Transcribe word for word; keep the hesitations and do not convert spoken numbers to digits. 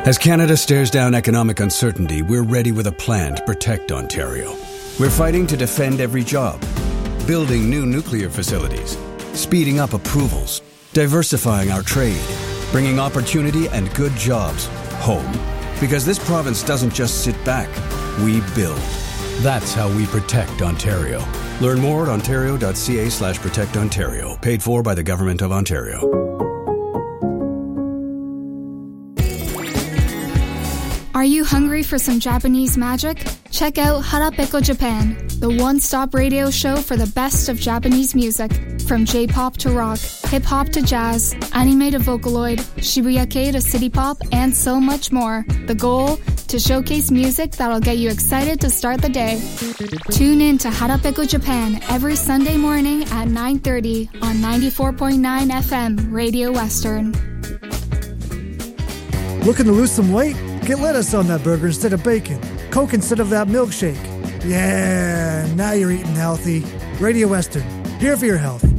As Canada stares down economic uncertainty, we're ready with a plan to protect Ontario. We're fighting to defend every job, building new nuclear facilities, speeding up approvals, diversifying our trade, bringing opportunity and good jobs home. Because this province doesn't just sit back, we build. That's how we protect Ontario. Learn more at ontario.ca slash protect Ontario. Paid for by the Government of Ontario. Are you hungry for some Japanese magic? Check out Harapeko Japan, the one-stop radio show for the best of Japanese music. From J-pop to rock, hip-hop to jazz, anime to Vocaloid, Shibuya-kei to city pop, and so much more. The goal? To showcase music that'll get you excited to start the day. Tune in to Harapeko Japan every Sunday morning at nine thirty on ninety-four point nine F M Radio Western. Looking to lose some weight? Get lettuce on that burger instead of bacon. Coke instead of that milkshake. Yeah, now you're eating healthy. Radio Western, here for your health.